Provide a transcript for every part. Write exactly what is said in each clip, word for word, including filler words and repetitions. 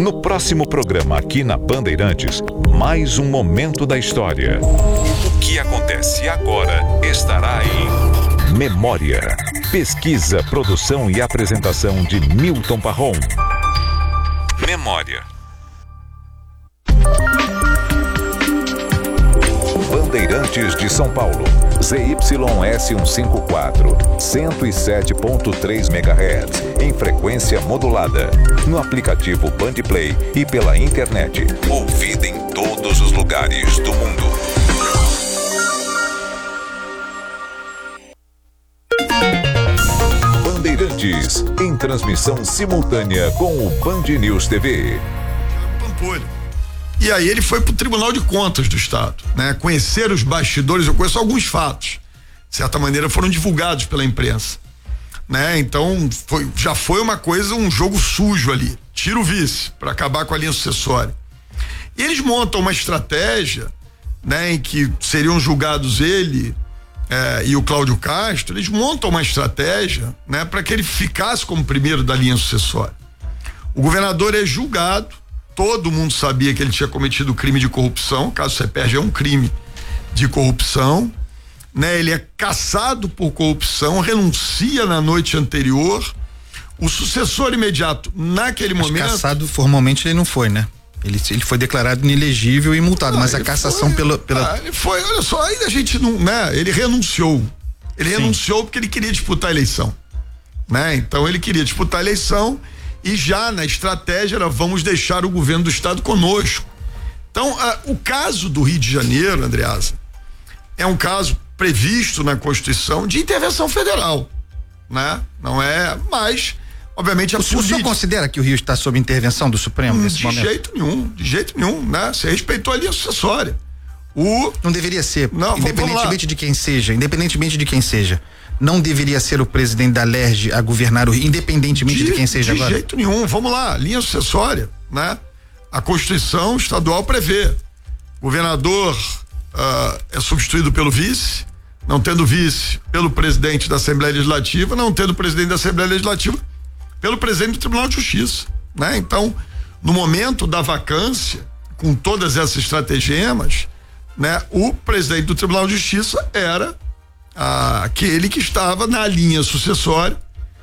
No próximo programa aqui na Bandeirantes, mais um momento da história. O que acontece agora estará em Memória. Pesquisa, produção e apresentação de Milton Parron. Memória. Bandeirantes de São Paulo, Z Y S cento e cinquenta e quatro, cento e sete ponto três megahertz, em frequência modulada, no aplicativo Bandplay e pela internet, ouvida em todos os lugares do mundo. Bandeirantes, em transmissão simultânea com o Band News T V. Pampolho. E aí ele foi pro Tribunal de Contas do Estado, né? Conhecer os bastidores, eu conheço alguns fatos, de certa maneira foram divulgados pela imprensa, né? Então foi, já foi uma coisa, um jogo sujo ali, tira o vice para acabar com a linha sucessória. E eles montam uma estratégia, né? Em que seriam julgados ele eh, e o Cláudio Castro, eles montam uma estratégia, né? Para que ele ficasse como primeiro da linha sucessória. O governador é julgado. Todo mundo sabia que ele tinha cometido crime de corrupção, caso você perde é um crime de corrupção, né? Ele é cassado por corrupção, renuncia na noite anterior. O sucessor imediato naquele mas momento. Cassado formalmente ele não foi, né? Ele, ele foi declarado inelegível e multado, ah, mas a cassação foi, pela, pela... Ah, ele foi, olha só, ainda a gente não, né? Ele renunciou. Ele Sim. renunciou porque ele queria disputar a eleição, né? Então ele queria disputar a eleição. E já na estratégia era vamos deixar o governo do estado conosco. Então, a, o caso do Rio de Janeiro, Andreasa, é um caso previsto na Constituição de intervenção federal, né? Não é, mas obviamente a política... O senhor considera que o Rio está sob intervenção do Supremo hum, nesse de momento? De jeito nenhum, de jeito nenhum, né? Você respeitou a linha sucessória. O... Não deveria ser, não, independentemente de quem seja, independentemente de quem seja. Não deveria ser o presidente da L E R J a governar o Rio, independentemente de, de quem seja de agora? De jeito nenhum, vamos lá, linha sucessória, né? A Constituição estadual prevê, governador uh, é substituído pelo vice, não tendo vice pelo presidente da Assembleia Legislativa, não tendo presidente da Assembleia Legislativa pelo presidente do Tribunal de Justiça, né? Então, no momento da vacância, com todas essas estratagemas, né? O presidente do Tribunal de Justiça era Ah, aquele que estava na linha sucessória.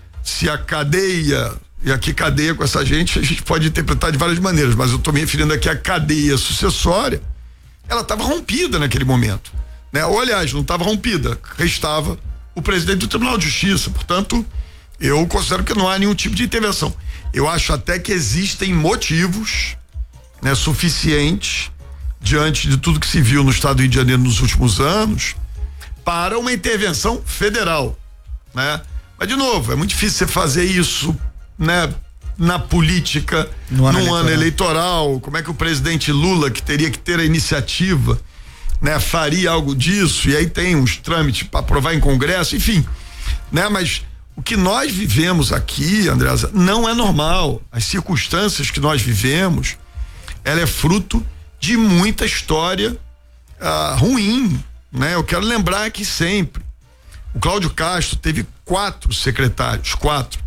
Se a cadeia, e aqui cadeia com essa gente, a gente pode interpretar de várias maneiras, mas eu estou me referindo aqui à cadeia sucessória, ela estava rompida naquele momento, né? Ou aliás, não estava rompida, restava o presidente do Tribunal de Justiça, portanto, eu considero que não há nenhum tipo de intervenção. Eu acho até que existem motivos, né, suficientes, diante de tudo que se viu no estado do Rio de Janeiro nos últimos anos, para uma intervenção federal, né? Mas de novo, é muito difícil você fazer isso, né? Na política, no ano, num eleitoral. ano eleitoral, como é que o presidente Lula, que teria que ter a iniciativa, né? Faria algo disso, e aí tem uns trâmites para aprovar em Congresso, enfim, né? Mas o que nós vivemos aqui, Andreasa, não é normal. As circunstâncias que nós vivemos, ela é fruto de muita história ah, ruim, né? Eu quero lembrar aqui sempre, o Cláudio Castro teve quatro secretários, quatro,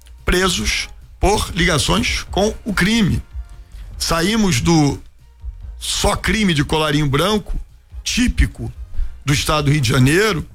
presos por ligações com o crime. Saímos do só crime de colarinho branco, típico do estado do Rio de Janeiro,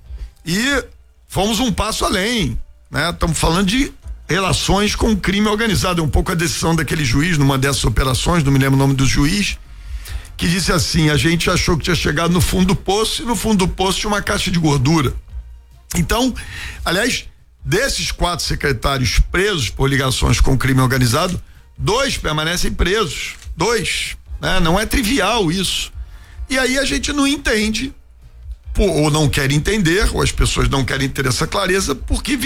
e fomos um passo além, né? Estamos falando de relações com crime organizado, é um pouco a decisão daquele juiz numa dessas operações, não me lembro o nome do juiz, que disse assim: a gente achou que tinha chegado no fundo do poço e no fundo do poço tinha uma caixa de gordura. Então, aliás, desses quatro secretários presos por ligações com crime organizado, dois permanecem presos, dois, né? Não é trivial isso. E aí a gente não entende, ou não quer entender, ou as pessoas não querem ter essa clareza, porque